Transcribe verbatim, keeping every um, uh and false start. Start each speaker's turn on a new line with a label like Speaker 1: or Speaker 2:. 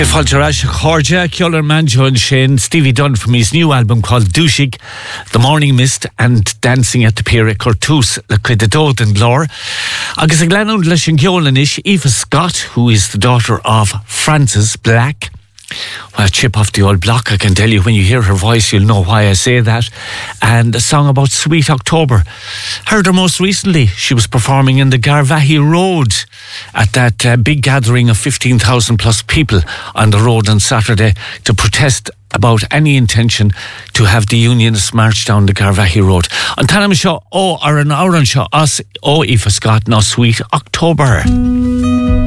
Speaker 1: Falteraj Khorja, Kyoller Manjo and Shane, Stevie Dunn from his new album called Douchig, The Morning Mist and Dancing at the Pier Cortus, Le Credidod and Lore. Agus a glanund leis Gyolanish, Aoife Scott, who is the daughter of Frances Black. Well, chip off the old block, I can tell you. When you hear her voice, you'll know why I say that. And a song about Sweet October. Heard her most recently. She was performing in the Garvaghey Road at that uh, big gathering of fifteen thousand plus people on the road on Saturday to protest about any intention to have the Unionists march down the Garvaghey Road. On Tanam Shaw, oh, or an hour on Shaw, us, oh, Aoife Scott, now Sweet October.